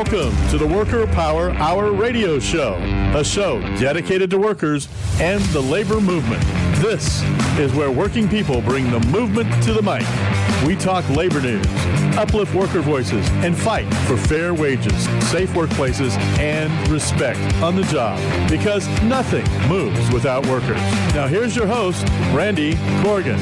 Welcome to the Worker Power Hour radio show, a show dedicated to workers and the labor movement. This is where working people bring the movement to the mic. We talk labor news, uplift worker voices, and fight for fair wages, safe workplaces, and respect on the job, because nothing moves without workers. Now here's your host, Randy Corrigan.